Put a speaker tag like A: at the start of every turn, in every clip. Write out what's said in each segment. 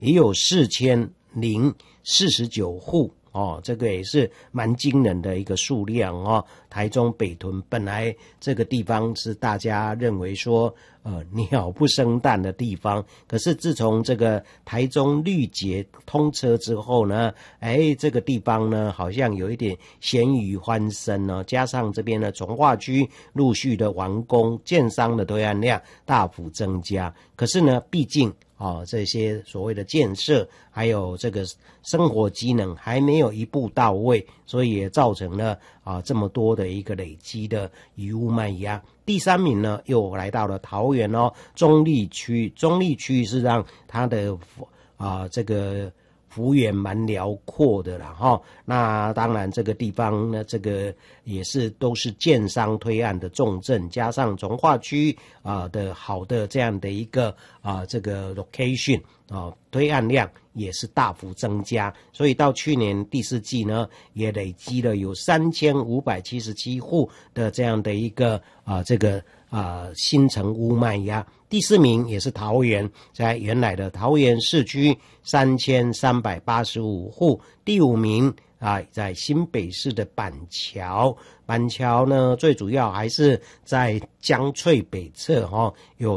A: 也有4049户哦，这个也是蛮惊人的一个数量哦。台中北屯本来这个地方是大家认为说鸟不生蛋的地方，可是自从这个台中绿捷通车之后呢，这个地方呢好像有一点咸鱼翻身哦，加上这边的从化区陆续的完工，建商的推案量大幅增加，可是呢毕竟这些所谓的建设还有这个生活机能还没有一步到位，所以也造成了这么多的一个累积的遗物卖压。第3名呢又来到了桃园中坜区，中坜区是让它的这个幅员蛮辽阔的啦齁。那当然这个地方呢，这个也是都是建商推案的重镇，加上从化区的好的这样的一个这个 location推案量也是大幅增加，所以到去年第4季呢，也累积了有3577户的这样的一个这个新成屋卖压。第4名也是桃园，在原来的桃园市区3385户。第5名在新北市的板桥，板桥呢最主要还是在江翠北侧有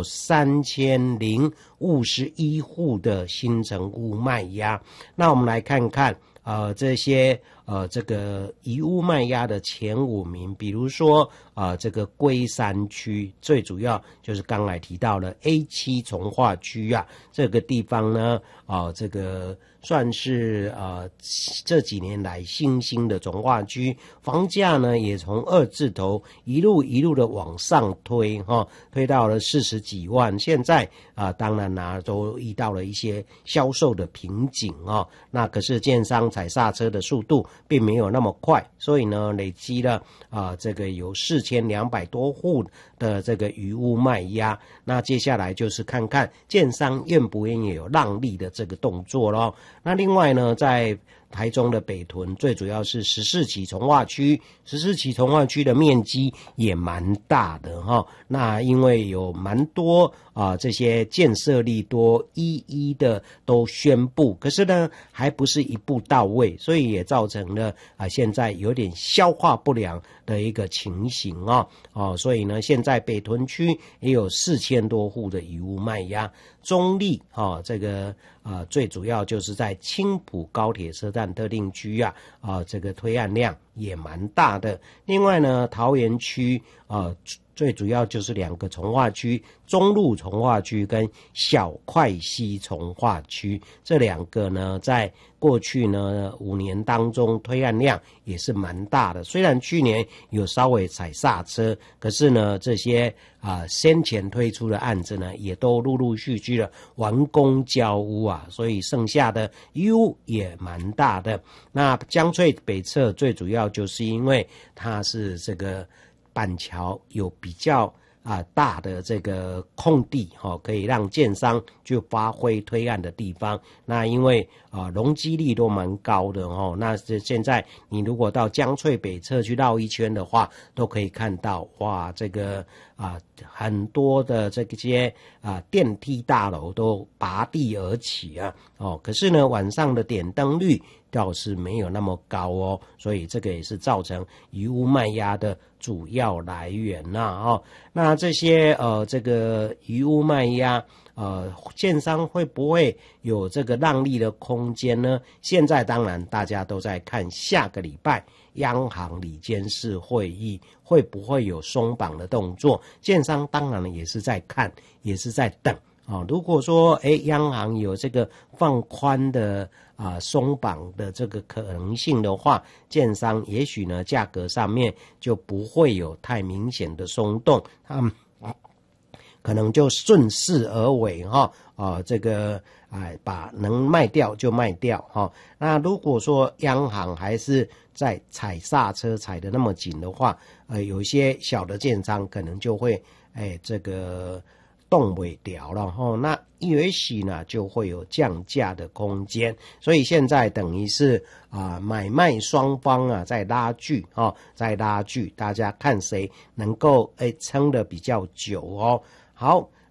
A: 3051户的新成屋卖压。那我们来看看这些这个遗屋卖压的前5名，比如说这个龟山区，最主要就是刚才提到了 A7 从化区这个地方呢这个算是这几年来新兴的从化区，房价呢也从2字头一路的往上推到了40几万，现在当然都遇到了一些销售的瓶颈那可是建商踩刹车的速度并没有那么快，所以呢累积了这个有4200多户的这个余屋卖压。那接下来就是看看建商愿不愿意有让利的这个动作咯。那另外呢，在台中的北屯最主要是14期从化区，14期从化区的面积也蛮大的那因为有蛮多这些建设利多一的都宣布，可是呢还不是一步到位，所以也造成了现在有点消化不良的一个情形所以呢现在北屯区也有4000多户的遗屋卖压。中坜这个最主要就是在青埔高铁车站特定区这个推案量也蛮大的。另外呢，桃园区最主要就是2个从化区，中路从化区跟小块溪从化区，这2个呢在过去呢5年当中推案量也是蛮大的。虽然去年有稍微踩刹车，可是呢这些先前推出的案子呢也都陆陆续续的完工交屋所以剩下的余屋也蛮大的。那江翠北侧最主要就是因为它是这个板桥有比较大的这个空地可以让建商去发挥推案的地方。那因为容积率都蛮高的那现在你如果到江翠北侧去绕一圈的话，都可以看到这个很多的这些电梯大楼都拔地而起可是呢晚上的点灯率倒是没有那么高所以这个也是造成遗屋卖压的主要来源那这些这个遗屋卖压建商会不会有这个让利的空间呢？现在当然大家都在看下个礼拜央行理监事会议会不会有松绑的动作，建商当然也是在看，也是在等如果说央行有这个放宽的松绑的这个可能性的话，建商也许呢价格上面就不会有太明显的松动，他们可能就顺势而为这个把能卖掉就卖掉那如果说央行还是在踩刹车踩得那么紧的话，有一些小的建商可能就会这个动不了了那也许呢就会有降价的空间。所以现在等于是买卖双方在拉锯大家看谁能够撑得比较久好，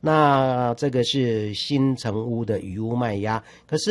A: 那这个是新成屋的渔屋卖压，可是